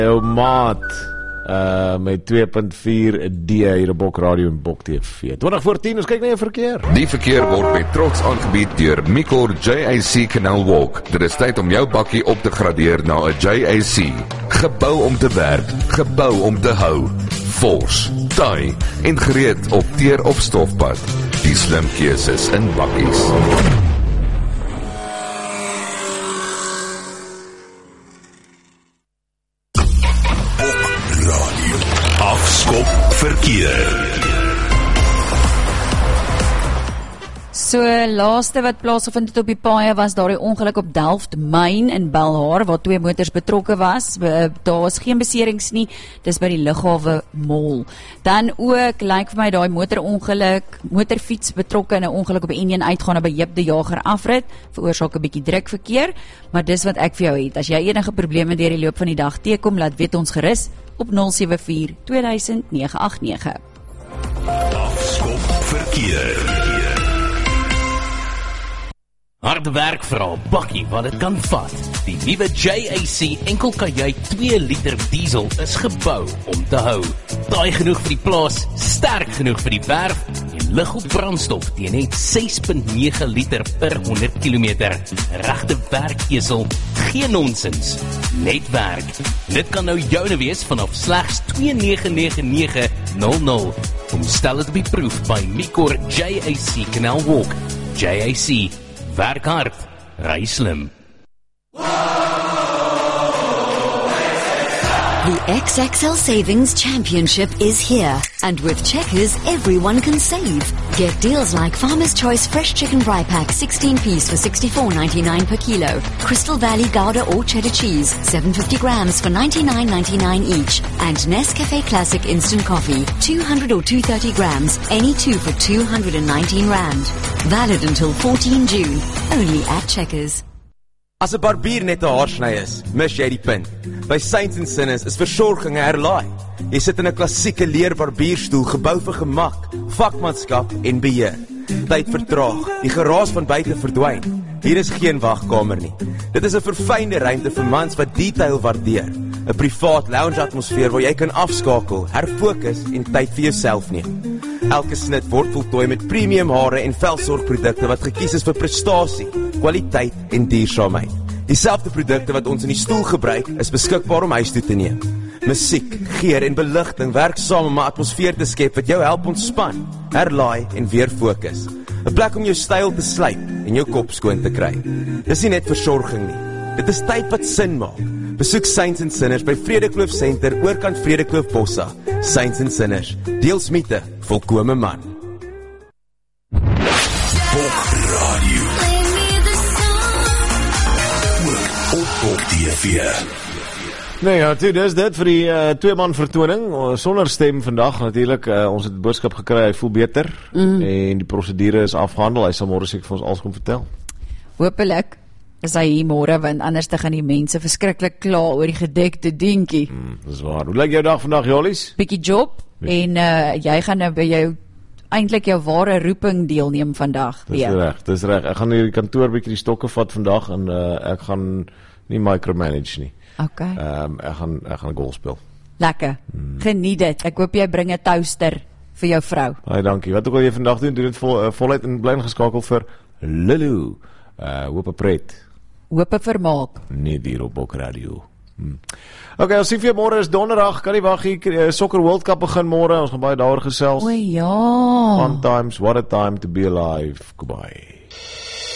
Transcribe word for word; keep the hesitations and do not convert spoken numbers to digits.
Jou maat uh, met twee punt vier D hier op Bok Radio en Bok T V. twintig voor tien, ons kyk na jou verkeer. Die verkeer word met trots aangebied deur Micor J A C Canal Walk. Dit is tyd om jou bakkie op te gradeer na 'n J A C. Gebou om te werk, gebou om te hou. Vors, taai en gereed op teer of stofpad. Die slim keuses in bakkies. Afskop verkeer. So, laaste wat plaasgevind het op die paaie was daar die ongeluk op Delft Myn in Belhar, waar twee motors betrokke was. Daar was geen beserings nie, dis by die Lughawe Mall. Dan ook, lyk vir my daai motorongeluk, motorfiets betrokke in 'n ongeluk op die N een uitgaande by Jip de Jager afrit, veroorsaak 'n bietjie druk verkeer, maar dis wat ek vir jou het. As jy enige probleme deur die loop van die dag teekom, laat weet ons gerus op nul sewe vier twee duisend nege agt nege. Afskop verkeer. Harde werk vir 'n bakkie wat dit kan vat. Die nuwe J A C enkelkajuit twee liter diesel is gebou om te hou. Taai genoeg vir die plaas, sterk genoeg vir die werf en lig op brandstof teen net ses komma nege liter per honderd kilometer. Regte werkesel, geen nonsens, net werk. Dit kan nou joune wees vanaf slegs twee nege nege nege nul nul. Kom stel dit op die proef by Micor J A C Canal Walk. J A C, werk hard, ry slim. The X X L Savings Championship is here, and with Checkers, everyone can save. Get deals like Farmer's Choice Fresh Chicken Dry Pack sixteen piece for sixty-four ninety-nine per kilo, Crystal Valley Gouda or Cheddar Cheese, seven hundred fifty grams for ninety-nine ninety-nine each, and Nescafe Classic Instant Coffee, two hundred or two hundred thirty grams, any two for two hundred nineteen rand. Valid until fourteenth June, only at Checkers. As 'n barbier net 'n haarsny is, mis jy die punt. By Saints and Sinners is versorging 'n herlaai. Jy sit in 'n klassieke leer barbierstoel gebou vir gemak, vakmanskap en beheer. Tyd vertraag, die geraas van buite verdwyn. Hier is geen wagkamer nie. Dit is 'n verfynde ruimte vir mans wat detail waardeer. 'n Privaat lounge atmosfeer waar jy kan afskakel, herfokus en tyd vir jouself neem. Elke snit word voltooi met premium hare en velsorgprodukte wat gekies is vir prestasie, kwaliteit en duursaamheid. Dieselfde produkte wat ons in die stoel gebruik, is beskikbaar om huis toe te neem. Musiek, geur en beligting werk saam om 'n atmosfeer te skep wat jou help ontspan, herlaai en weer fokus. 'n Plek om jou styl te slyp en jou kop skoon te kry. Dis nie net versorging nie. Dit is tyd wat sin maak. Besoek Saints and Sinners by Vredekloof Center, oorkant Vredekloof Bossa. Saints and Sinners, deels mythe, volkome man. Bok Radio. Ook op Bok T V. Nee ja, toe, dis dit vir die uh, twee-man vertoning, uh, sonder stem vandag, natuurlik, uh, ons het die boodskap gekry, hy voel beter, mm. en die prosedure is afgehandel, hy sal môre seker vir ons alles kom vertel. Hoopelik is hy hier môre, want anders te gaan die mense verskriklik kla oor die gedekte dingetjie. Mm, dis waar. Hoe lyk jou dag vandag, Jollies? Bietjie job, Bietjie. en uh, jy gaan nou by jou, eintlik jou ware roeping deelneem vandag. Dis reg, dis reg. Ek gaan hier die kantoor bietjie die stokke vat vandag, en uh, ek gaan nie micromanage nie. Okay. Um, ek gaan, ek gaan golf speel. Lekker, mm. Geniet dit. Ek hoop jy bring 'n toaster vir jou vrou. Baie dankie. Wat ook al jy vandag doen, doen dit vol, uh, voluit en bly ingeskakel vir Lulu. Uh, hoop 'n pret. Hoop 'n vermaak. Net hier op Bok Radio. Hmm. Ok, ons sien vir môre is donderdag, kan nie wag hier, uh, Soccer World Cup begin môre, ons gaan baie daaroor gesels. O ja. Fun times, what a time to be alive. Goodbye.